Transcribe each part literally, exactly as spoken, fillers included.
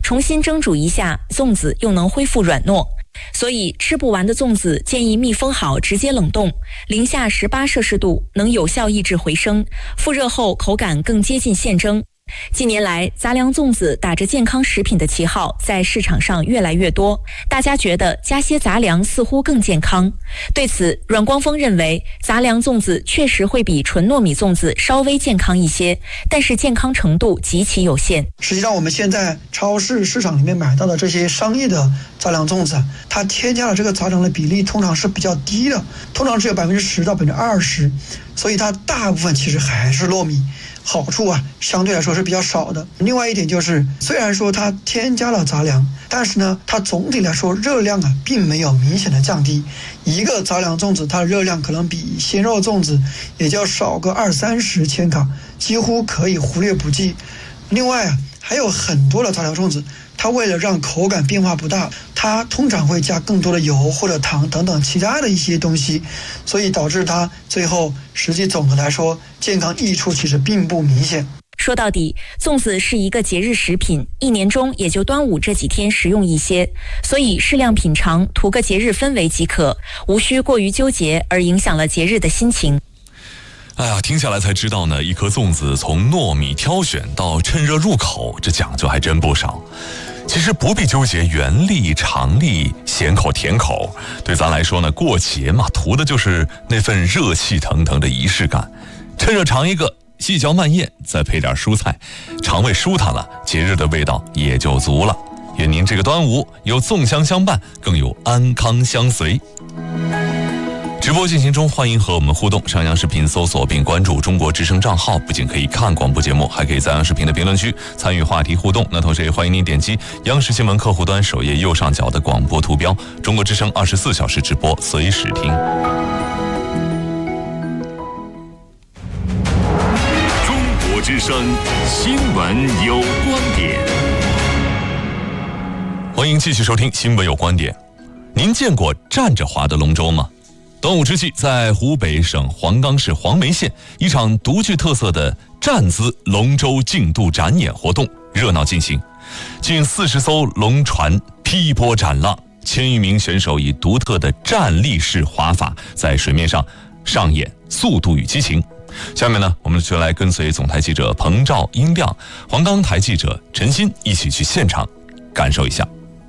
重新蒸煮一下，粽子又能恢复软糯。所以吃不完的粽子建议密封好直接冷冻，零下十八摄氏度能有效抑制回升，复热后口感更接近现蒸。近年来，杂粮粽子打着健康食品的旗号在市场上越来越多，大家觉得加些杂粮似乎更健康。对此，阮光峰认为杂粮粽子确实会比纯糯米粽子稍微健康一些，但是健康程度极其有限。 实际上我们现在超市市场里面买到的这些商业的杂粮粽子，它添加了这个杂粮的比例通常是比较低的，通常只有百分之十到百分之二十，所以它大部分其实还是糯米，好处啊相对来说是比较少的。另外一点就是，虽然说它添加了杂粮，但是呢它总体来说热量啊并没有明显的降低。一个杂粮粽子它的热量可能比鲜肉粽子也就少个二三十千卡，几乎可以忽略不计。另外啊还有很多的杂粮粽子，它为了让口感变化不大，它通常会加更多的油或者糖等等其他的一些东西，所以导致它最后实际总的来说健康益处其实并不明显。 说到底，粽子是一个节日食品，一年中也就端午这几天食用一些，所以适量品尝，图个节日氛围即可，无需过于纠结而影响了节日的心情。 哎呀，听下来才知道呢，一颗粽子从糯米挑选到趁热入口，这讲究还真不少。其实不必纠结原粒、长粒、咸口、甜口，对咱来说呢，过节嘛，图的就是那份热气腾腾的仪式感。趁热尝一个，细嚼慢咽，再配点蔬菜，肠胃舒坦了，节日的味道也就足了。愿您这个端午有粽香相伴，更有安康相随。直播进行中，欢迎和我们互动。上央视频搜索并关注中国之声账号，不仅可以看广播节目，还可以在央视频的评论区参与话题互动。那同时也欢迎您点击央视新闻客户端首页右上角的广播图标，中国之声二十四小时直播，随时听。 中国之声新闻有观点， 欢迎继续收听新闻有观点。您见过站着划的龙舟吗？端午之际，在湖北省黄冈市黄梅县，一场独具特色的站姿龙舟竞渡展演活动热闹进行。近四十艘龙船劈波斩浪，千余名选手以独特的站立式划法在水面上上演速度与激情。下面呢，我们就来跟随总台记者彭兆、殷亮、黄冈台记者陈鑫一起去现场感受一下。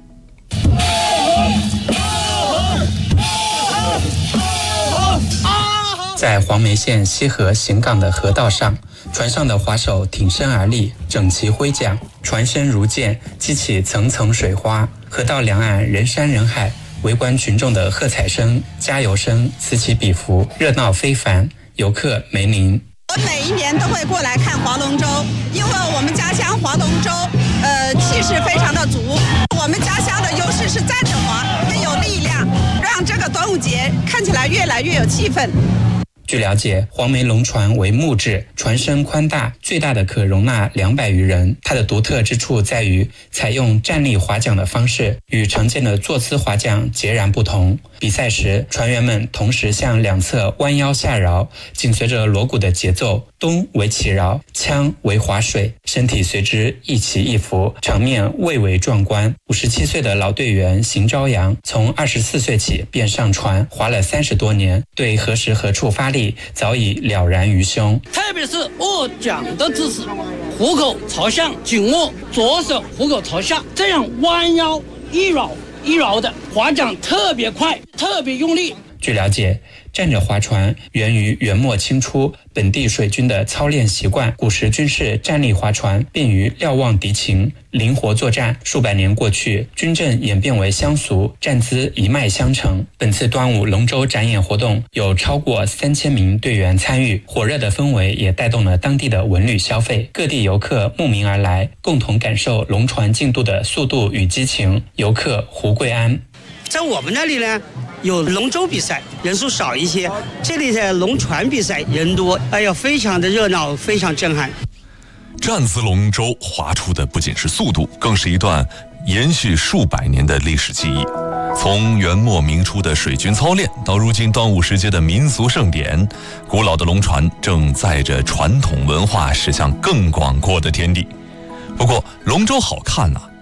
在黄梅县西河行港的河道上，船上的划手挺身而立，整齐挥桨，船身如箭，激起层层水花。河道两岸人山人海，围观群众的喝彩声、加油声此起彼伏，热闹非凡。游客梅林， 我每一年都会过来看划龙舟，因为我们家乡划龙舟，呃，气势非常的足。我们家乡的优势是站着划，很有力量，让这个端午节看起来越来越有气氛。 据了解，黄梅龙船为木质，船身宽大，最大的可容纳两百余人。它的独特之处在于采用站立划桨的方式，与常见的坐姿划桨截然不同。比赛时，船员们同时向两侧弯腰下饶，紧随着锣鼓的节奏，咚为起饶，锵为划水，身体随之一起一伏，场面蔚为壮观。五十七岁的老队员邢朝阳，从二十四岁起便上船划了三十多年，对何时何处发力早已了然于胸。 特别是握桨的姿势，虎口朝上紧握，左手虎口朝下，这样弯腰一绕一绕的划桨特别快，特别用力。 据了解，站着划船源于元末清初本地水军的操练习惯，古时军事站立划船便于瞭望敌情，灵活作战。数百年过去，军阵演变为乡俗，站姿一脉相承。本次端午龙舟展演活动有超过三千名队员参与，火热的氛围也带动了当地的文旅消费，各地游客慕名而来，共同感受龙船竞渡的速度与激情。游客胡桂安， 在我们那里呢，有龙舟比赛，人数少一些；这里的龙船比赛人多，哎呀，非常的热闹，非常震撼。 站姿龙舟划出的不仅是速度，更是一段延续数百年的历史记忆。从元末明初的水军操练，到如今端午时节的民俗盛典，古老的龙船正载着传统文化驶向更广阔的天地。不过，龙舟好看啊，